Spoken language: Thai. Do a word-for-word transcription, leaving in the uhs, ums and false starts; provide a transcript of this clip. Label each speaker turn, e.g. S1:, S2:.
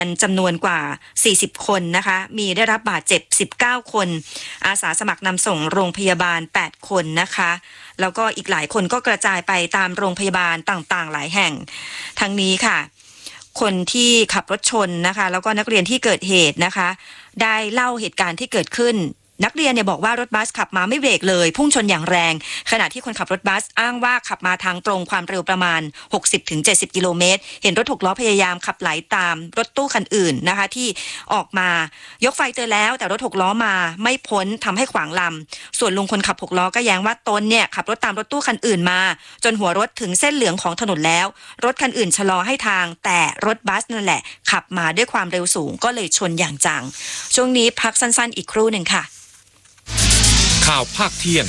S1: จำนวนกว่าสี่สิบคนนะคะมีได้รับบาดเจ็บสิบเก้าคนอาสาสมัครนำส่งโรงพยาบาลแปดคนนะคะแล้วก็อีกหลายคนก็กระจายไปตามโรงพยาบาลต่างๆหลายแห่งทั้งนี้ค่ะคนที่ขับรถชนนะคะแล้วก็นักเรียนที่เกิดเหตุนะคะได้เล่าเหตุการณ์ที่เกิดขึ้นนักเรียนเนี่ยบอกว่ารถบัสขับมาไม่เบรกเลยพุ่งชนอย่างแรงขณะที่คนขับรถบัสอ้างว่าขับมาทางตรงความเร็วประมาณ หกสิบถึงเจ็ดสิบ กิโลเมตรเห็นรถหกล้อพยายามขับไหลตามรถตู้คันอื่นนะคะที่ออกมายกไฟเตือนแล้วแต่รถหกล้อมาไม่พ้นทำให้ขวางลำส่วนลุงคนขับหกล้อก็แย้งว่าตนเนี่ยขับรถตามรถตู้คันอื่นมาจนหัวรถถึงเส้นเหลืองของถนนแล้วรถคันอื่นชะลอให้ทางแต่รถบัสนั่นแหละขับมาด้วยความเร็วสูงก็เลยชนอย่างจังช่วงนี้พักสั้นๆอีกครู่หนึ่งค่ะ
S2: ข่าวภาคเที่ยง